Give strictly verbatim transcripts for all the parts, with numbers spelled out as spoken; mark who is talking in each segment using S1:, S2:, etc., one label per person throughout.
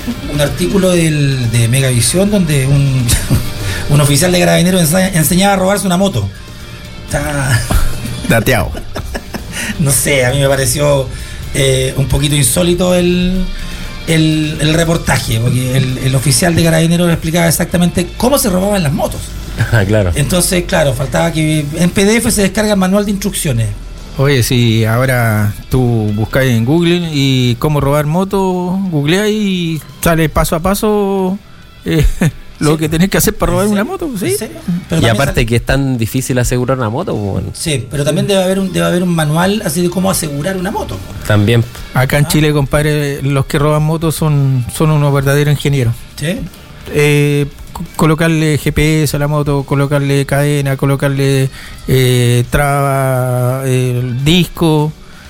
S1: un artículo del, de Megavisión donde un, un oficial de carabineros enseña, enseñaba a robarse una moto. Está
S2: dateado.
S1: No sé, a mí me pareció eh, un poquito insólito el, el, el reportaje, porque el, el oficial de carabineros explicaba exactamente cómo se robaban las motos.
S3: Ah, claro.
S1: Entonces, claro, faltaba que en P D F se descarga el manual de instrucciones.
S2: Oye, si ahora tú buscáis en Google y cómo robar moto, googleáis y sale paso a paso eh, lo sí. que tenés que hacer para robar una moto, ¿sí?
S3: Pero y aparte sale... que es tan difícil asegurar una moto, bueno.
S1: Sí, pero también debe haber un debe haber un manual así de cómo asegurar una moto.
S3: También.
S2: Acá en ah. Chile, compadre, los que roban motos son, son unos verdaderos ingenieros.
S1: Sí.
S2: Eh, colocarle G P S a la moto, colocarle cadena, colocarle eh, traba, eh, disco.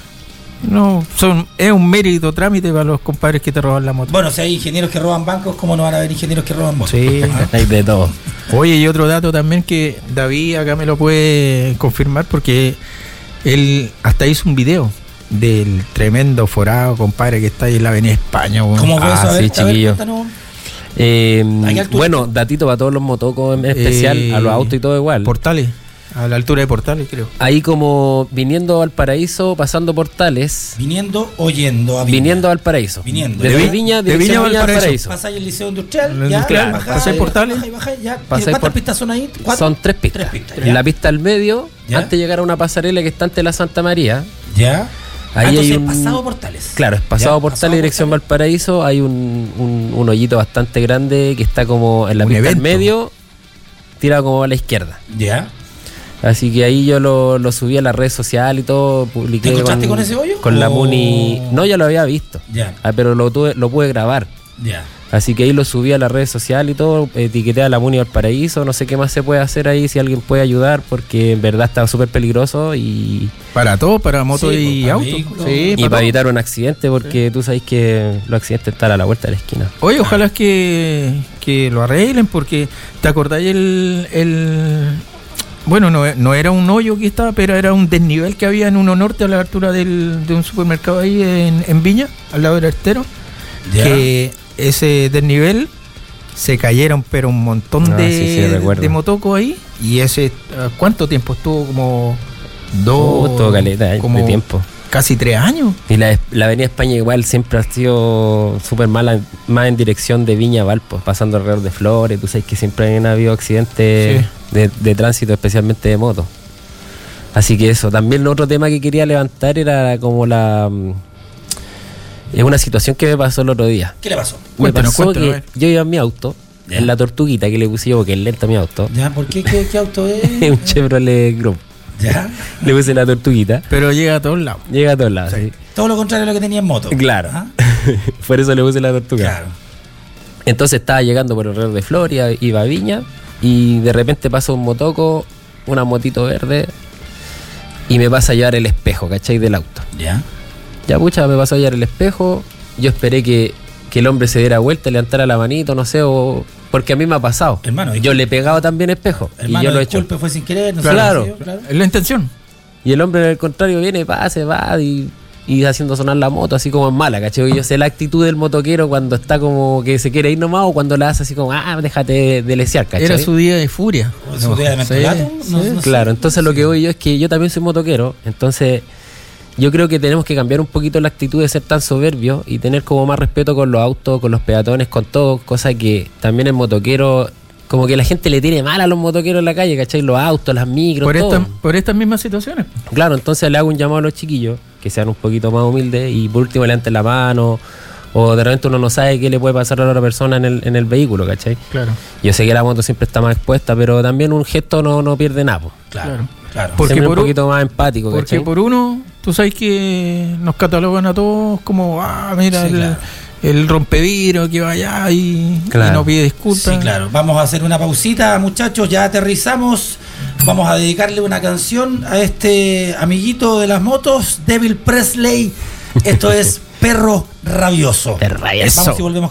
S2: No, son es un mérito trámite para los compadres que te roban la moto.
S1: Bueno, si hay ingenieros que roban bancos, ¿cómo no van a haber ingenieros que roban motos?
S2: Sí,
S3: hay de todo.
S2: Oye, y otro dato también que David acá me lo puede confirmar, porque él hasta hizo un video del tremendo forado, compadre, que está ahí en la Avenida España. Bueno.
S1: ¿Cómo fue
S3: ah,
S1: eso? A ver,
S3: sí, chiquillo.
S1: A ver,
S3: eh, bueno, datito para todos los motocos en especial, eh, a los autos y todo igual.
S2: Portales. A la altura de Portales, creo.
S3: Ahí como viniendo al Paraíso, pasando Portales.
S1: Viniendo o yendo a Viña.
S3: Viniendo al Paraíso.
S1: Viniendo.
S3: Desde de Viña,
S2: de Viña al Paraíso.
S3: Paraíso.
S1: Pasáis el Liceo Industrial,
S2: el
S1: ya,
S2: industrial,
S1: bajáis,
S2: pasáis Portales.
S1: Bajáis, bajáis, ya.
S3: ¿Cuántas
S1: por... pistas son ahí? ¿Cuatro?
S3: Son tres pistas.
S1: Tres pistas,
S3: la pista al medio,
S1: ¿ya?
S3: Antes de llegar a una pasarela que está ante la Santa María.
S1: Ya.
S3: Ahí
S1: ah,
S3: hay un...
S1: pasado Portales.
S3: Claro, es pasado Portales, dirección Portales. Valparaíso. Hay un, un, un hoyito bastante grande que está como en la un pista evento. Al medio, tirado como a la izquierda.
S1: Ya.
S3: Así que ahí yo lo, lo subí a las redes sociales y todo, publiqué.
S1: ¿Te encontraste
S3: con,
S1: con ese hoyo?
S3: Con o... la Muni. No, ya lo había visto.
S1: Ya.
S3: Ah, pero lo tuve, lo pude grabar.
S1: Ya.
S3: Así que ahí lo subí a las redes sociales y todo, etiqueté a la Muni Valparaíso, no sé qué más se puede hacer ahí, si alguien puede ayudar, porque en verdad estaba súper peligroso y...
S2: Para todo, para moto sí, y auto. Sí,
S3: y para, para evitar un accidente, porque sí. Tú sabes que los accidentes están a la vuelta de la esquina.
S2: Oye, ojalá que, que lo arreglen, porque ¿te acordáis el... el... Bueno, no, no era un hoyo que estaba, pero era un desnivel que había en Uno Norte a la altura del, de un supermercado ahí en, en Viña, al lado del Estero. Yeah. Que ese desnivel se cayeron, pero un montón ah, de, sí, sí, de motocos ahí. Y ese, ¿cuánto tiempo estuvo? Como dos.
S3: Uh, todo caleta,
S2: como
S3: de tiempo.
S2: Casi tres años.
S3: Y la, la Avenida España igual siempre ha sido súper mala, más en dirección de Viña a Valpo, pasando alrededor de Flores. Tú sabes que siempre han habido accidentes sí. de, de tránsito, especialmente de moto. Así que eso. También el otro tema que quería levantar era como la... Es una situación que me pasó el otro día.
S1: ¿Qué le pasó?
S3: Me cuéntanos, pasó cuéntanos, que yo iba en mi auto, ¿ya? En la Tortuguita que le puse yo, porque es lenta mi auto.
S1: ¿Ya? ¿Por qué? ¿Qué, qué auto es?
S3: Un Chevrolet Group.
S1: ¿Ya?
S3: Le puse la Tortuguita.
S2: Pero llega a todos lados.
S3: Llega a todos lados, sí.
S1: Sí. Todo lo contrario a lo que tenía en moto.
S3: Claro. ¿Ah? Por eso le puse la Tortuga.
S1: Claro.
S3: Entonces estaba llegando por alrededor de Floria, iba a Viña, y de repente pasa un motoco, una motito verde, y me pasa a llevar el espejo, ¿cachai? Del auto.
S1: Ya.
S3: Ya, pucha, me pasó a llevar el espejo. Yo esperé que, que el hombre se diera vuelta, levantara la manito, no sé, o... Porque a mí me ha pasado.
S1: Hermano,
S3: yo le he pegado también espejo.
S1: Hermano,
S3: y yo lo he
S1: hecho. Disculpe, fue sin querer. No
S3: claro.
S1: Sé, claro.
S2: Es la intención.
S3: Y el hombre, al contrario, viene, pase, va y, y haciendo sonar la moto así como en mala, ¿cachai? Yo sé la actitud del motoquero cuando está como que se quiere ir nomás o cuando la hace así como, ah, déjate de lesear, ¿cachai?
S2: Era su día de furia.
S1: ¿O su día de mentolato?
S2: Sí,
S1: no,
S2: sí.
S1: No
S3: claro,
S1: sé.
S3: entonces lo que voy yo es que yo también soy motoquero, entonces... Yo creo que tenemos que cambiar un poquito la actitud de ser tan soberbios y tener como más respeto con los autos, con los peatones, con todo, cosa que también el motoquero, como que la gente le tiene mal a los motoqueros en la calle, ¿cachai? Los autos, las micros,
S2: por
S3: todo.
S2: Esta, por estas mismas situaciones.
S3: Claro, entonces le hago un llamado a los chiquillos, que sean un poquito más humildes y por último levanten la mano, o de repente uno no sabe qué le puede pasar a la otra persona en el, en el vehículo, ¿cachai?
S2: Claro.
S3: Yo sé que la moto siempre está más expuesta, pero también un gesto no, no pierde nada, po.
S1: Claro, claro. claro.
S2: Porque
S3: Siempre
S2: por
S3: un poquito más empático,
S2: porque
S3: ¿cachai?
S2: Por uno, tú sabes que nos catalogan a todos como, ah, mira,
S1: sí,
S2: el,
S1: claro.
S2: el rompevidrio que va allá y,
S3: claro.
S2: y nos pide disculpas.
S1: Sí, claro. Vamos a hacer una pausita, muchachos, ya aterrizamos. Vamos a dedicarle una canción a este amiguito de las motos, Devil Presley. Esto es Perro Rabioso.
S3: Perra, eso.
S1: Vamos y volvemos.